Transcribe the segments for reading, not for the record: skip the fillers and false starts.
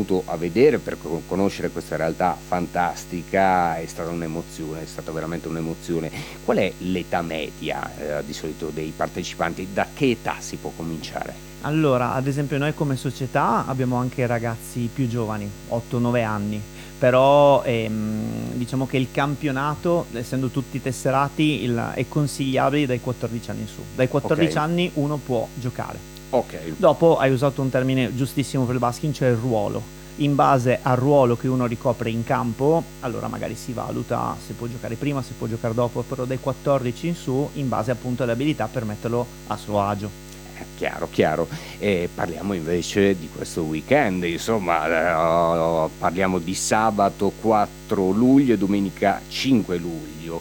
venuto a vedere per conoscere questa realtà fantastica, è stata un'emozione, è stata veramente un'emozione. Qual è l'età media di solito dei partecipanti? Da che età si può cominciare? Allora, ad esempio noi come società abbiamo anche ragazzi più giovani, 8-9 anni, però diciamo che il campionato, essendo tutti tesserati, è consigliabile dai 14 anni in su. Dai 14 Ok, anni uno può giocare. ok. Dopo hai usato un termine giustissimo per il basking, cioè il ruolo. In base al ruolo che uno ricopre in campo, allora magari si valuta se può giocare prima, se può giocare dopo, però dai 14 in su, in base appunto alle abilità per metterlo a suo agio. Chiaro, chiaro. E parliamo invece di questo weekend, insomma, parliamo di sabato 4 luglio e domenica 5 luglio.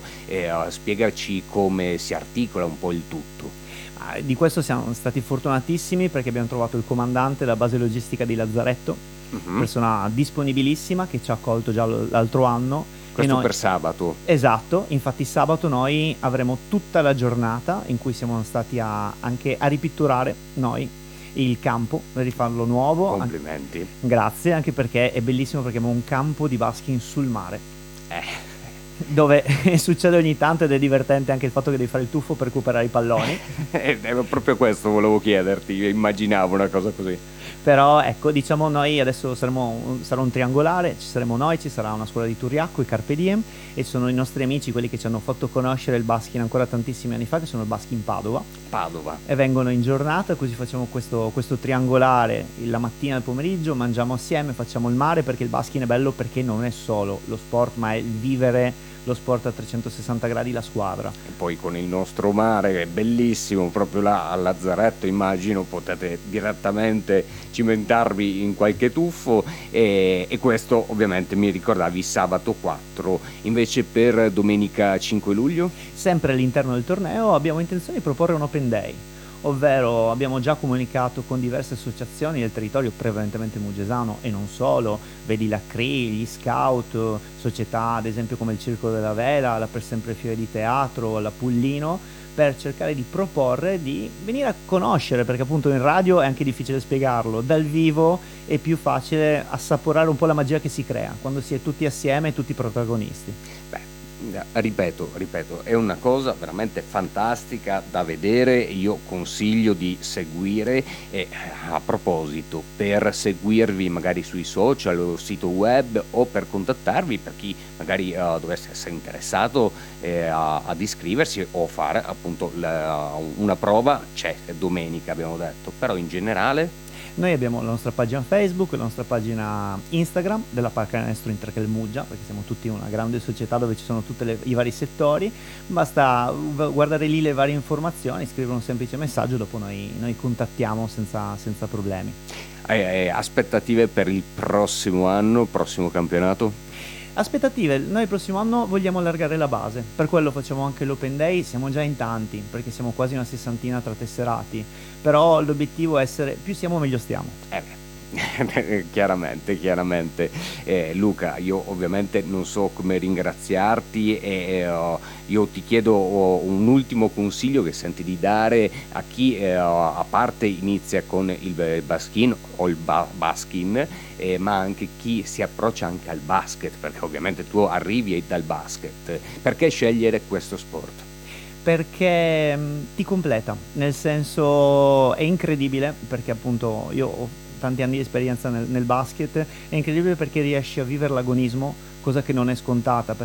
Spiegaci come si articola un po' il tutto. Di questo siamo stati fortunatissimi perché abbiamo trovato il comandante della base logistica di Lazzaretto, Mhm. persona disponibilissima che ci ha accolto già l'altro anno e Questo noi. per sabato. Esatto, infatti sabato noi avremo tutta la giornata in cui siamo stati anche a ripitturare noi il campo per rifarlo nuovo. Complimenti. Grazie, anche perché è bellissimo perché abbiamo un campo di basking sul mare Eh. dove succede ogni tanto ed è divertente anche il fatto che devi fare il tuffo per recuperare i palloni. Proprio questo volevo chiederti, immaginavo una cosa così. Però ecco, diciamo noi adesso sarà un triangolare, ci saremo noi, ci sarà una scuola di Turiacco, i Carpe Diem, e sono i nostri amici, quelli che ci hanno fatto conoscere il basking ancora tantissimi anni fa, che sono il basking Padova, Padova. e vengono in giornata, così facciamo questo triangolare la mattina e il pomeriggio, mangiamo assieme, facciamo il mare, perché il basking è bello perché non è solo lo sport, ma è il vivere lo sport a 360 gradi, la squadra. E poi con il nostro mare è bellissimo, proprio là a Lazzaretto immagino potete direttamente cimentarvi in qualche tuffo e questo ovviamente mi ricordavi sabato 4, invece per domenica 5 luglio? Sempre all'interno del torneo abbiamo intenzione di proporre un Open Day, ovvero abbiamo già comunicato con diverse associazioni del territorio prevalentemente mugesano e non solo, vedi la CRI, gli scout, società ad esempio come il Circolo della Vela, la Per Sempre Fiere di Teatro, la Pullino, per cercare di proporre di venire a conoscere, perché appunto in radio è anche difficile spiegarlo, dal vivo è più facile assaporare un po' la magia che si crea quando si è tutti assieme e tutti protagonisti. Beh, ripeto, è una cosa veramente fantastica da vedere, io consiglio di seguire e a proposito, per seguirvi magari sui social o sito web o per contattarvi per chi magari dovesse essere interessato ad iscriversi o fare appunto una prova, c'è domenica abbiamo detto, però in generale. Noi abbiamo la nostra pagina Facebook, la nostra pagina Instagram della Pallacanestro Intercalmuggia, perché siamo tutti una grande società dove ci sono tutti i vari settori, basta guardare lì le varie informazioni, scrivere un semplice messaggio, dopo noi contattiamo senza problemi. Aspettative per il prossimo anno, prossimo campionato? Aspettative, noi il prossimo anno vogliamo allargare la base, per quello facciamo anche l'Open Day, siamo già in tanti, perché siamo quasi una sessantina tra tesserati, però l'obiettivo è essere, più siamo meglio stiamo. Chiaramente, chiaramente. Luca, io ovviamente non so come ringraziarti io ti chiedo un ultimo consiglio che senti di dare a chi a parte inizia con il baskin o il baskin, ma anche chi si approccia anche al basket, perché ovviamente tu arrivi dal basket. Perché scegliere questo sport? Perché ti completa, nel senso è incredibile, perché appunto io ho tanti anni di esperienza nel basket, è incredibile perché riesci a vivere l'agonismo, cosa che non è scontata,